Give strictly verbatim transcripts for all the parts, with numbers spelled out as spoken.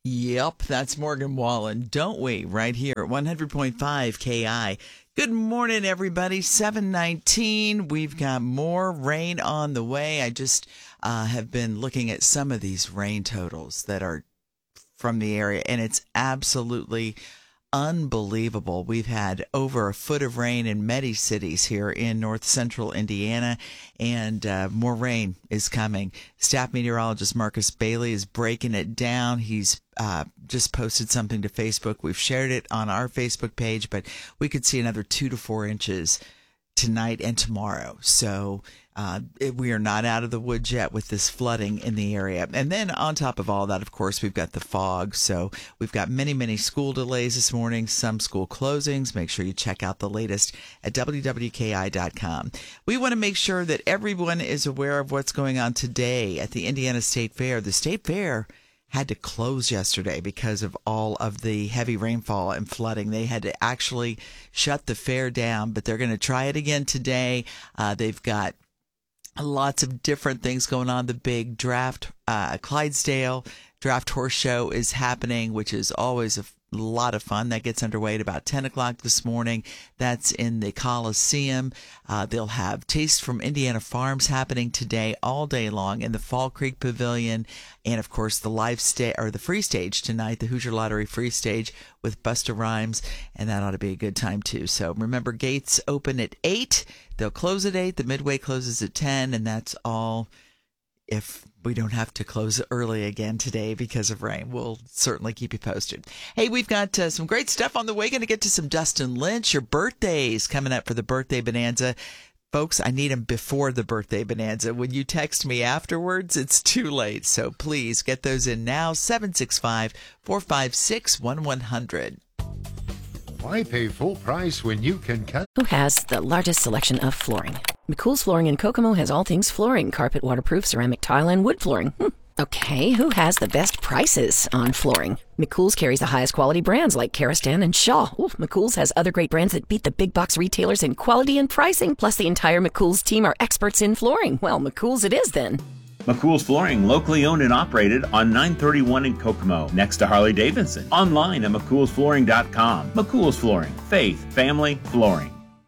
Yep, that's Morgan Wallen, don't we? Right here at one hundred point five K I. Good morning, everybody. seven nineteen. We've got more rain on the way. I just uh, have been looking at some of these rain totals that are from the area, and it's absolutely unbelievable. We've had over a foot of rain in many cities here in north central Indiana, and uh, more rain is coming. Staff meteorologist Marcus Bailey is breaking it down. He's uh, just posted something to Facebook. We've shared it on our Facebook page, but we could see another two to four inches tonight and tomorrow. So uh, it, we are not out of the woods yet with this flooding in the area. And then on top of all that, of course, we've got the fog. So we've got many, many school delays this morning, some school closings. Make sure you check out the latest at W W K I dot com. We want to make sure that everyone is aware of what's going on today at the Indiana State Fair. The State Fair had to close yesterday because of all of the heavy rainfall and flooding. They had to actually shut the fair down, but they're going to try it again today. Uh, they've got lots of different things going on. The big draft, uh, Clydesdale Draft Horse Show is happening, which is always a A lot of fun. That gets underway at about ten o'clock this morning. That's in the Coliseum. Uh, they'll have Taste from Indiana Farms happening today all day long in the Fall Creek Pavilion. And, of course, the live sta- or the free stage tonight, the Hoosier Lottery free stage with Busta Rhymes. And that ought to be a good time, too. So remember, gates open at eight. They'll close at eight. The Midway closes at ten. And that's all if we don't have to close early again today because of rain. We'll certainly keep you posted. Hey, we've got uh, some great stuff on the way. Going to get to some Dustin Lynch. Your birthday's coming up for the Birthday Bonanza. Folks, I need them before the Birthday Bonanza. When you text me afterwards, it's too late. So please get those in now. seven six five, four five six, one one zero zero. Why pay full price when you can cut? Who has the largest selection of flooring? McCool's Flooring in Kokomo has all things flooring, carpet, waterproof, ceramic tile, and wood flooring. Hmm. Okay, who has the best prices on flooring? McCool's carries the highest quality brands like Karastan and Shaw. Ooh, McCool's has other great brands that beat the big box retailers in quality and pricing. Plus, the entire McCool's team are experts in flooring. Well, McCool's it is then. McCool's Flooring, locally owned and operated on nine thirty-one in Kokomo, next to Harley Davidson. Online at mccool's flooring dot com. McCool's Flooring, faith, family, flooring.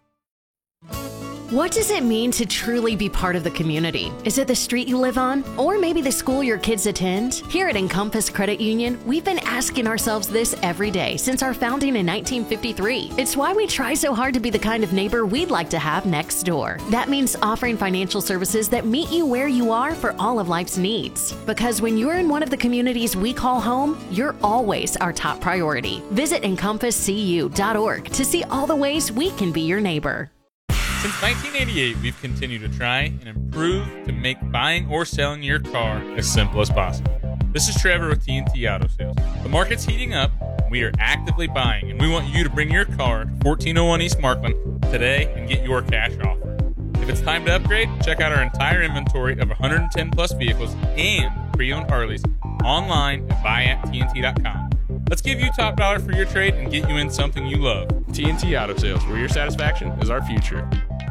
What does it mean to truly be part of the community? Is it the street you live on? Or maybe the school your kids attend? Here at Encompass Credit Union, we've been asking ourselves this every day since our founding in nineteen fifty-three. It's why we try so hard to be the kind of neighbor we'd like to have next door. That means offering financial services that meet you where you are for all of life's needs. Because when you're in one of the communities we call home, you're always our top priority. Visit encompass c u dot org to see all the ways we can be your neighbor. Since nineteen eighty-eight, we've continued to try and improve to make buying or selling your car as simple as possible. This is Trevor with T N T Auto Sales. The market's heating up, we are actively buying, and we want you to bring your car to fourteen oh one East Markland today and get your cash offer. If it's time to upgrade, check out our entire inventory of one hundred ten plus vehicles and pre-owned Harleys online at buy at T N T dot com. Let's give you top dollar for your trade and get you in something you love. T N T Auto Sales, where your satisfaction is our future.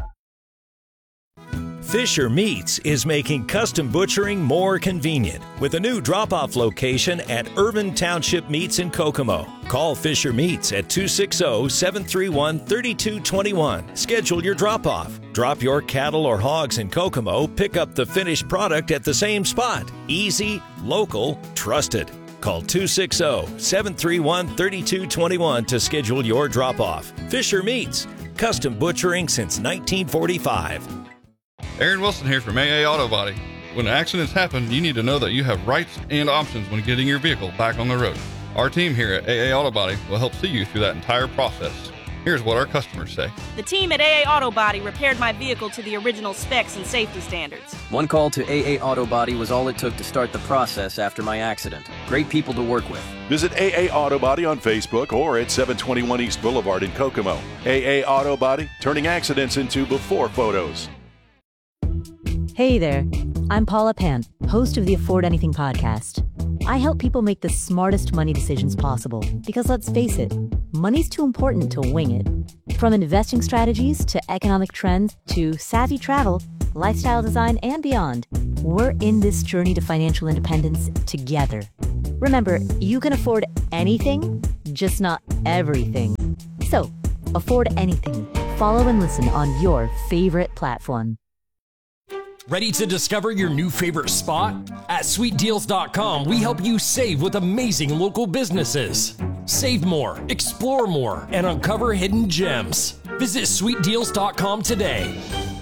Fisher Meats is making custom butchering more convenient with a new drop-off location at Irvin Township Meats in Kokomo. Call Fisher Meats at two six zero, seven three one, three two two one. Schedule your drop-off. Drop your cattle or hogs in Kokomo, pick up the finished product at the same spot. Easy, local, trusted. Call two six zero, seven three one, three two two one to schedule your drop-off. Fisher Meats, custom butchering since nineteen forty-five. Aaron Wilson here from A A Auto Body. When accidents happen, you need to know that you have rights and options when getting your vehicle back on the road. Our team here at A A Auto Body will help see you through that entire process. Here's what our customers say. The team at A A Auto Body repaired my vehicle to the original specs and safety standards. One call to A A Auto Body was all it took to start the process after my accident. Great people to work with. Visit A A Auto Body on Facebook or at seven twenty-one East Boulevard in Kokomo. A A Auto Body, turning accidents into before photos. Hey there, I'm Paula Pan, host of the Afford Anything podcast. I help people make the smartest money decisions possible because let's face it, money's too important to wing it. From investing strategies to economic trends to savvy travel, lifestyle design, and beyond, we're in this journey to financial independence together. Remember, you can afford anything, just not everything. So, afford anything. Follow and listen on your favorite platform. Ready to discover your new favorite spot? At sweet deals dot com, we help you save with amazing local businesses. Save more, explore more, and uncover hidden gems. Visit sweet deals dot com today.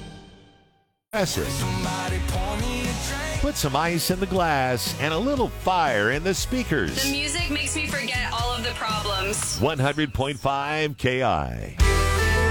Put some ice in the glass and a little fire in the speakers. The music makes me forget all of the problems. one hundred point five K I.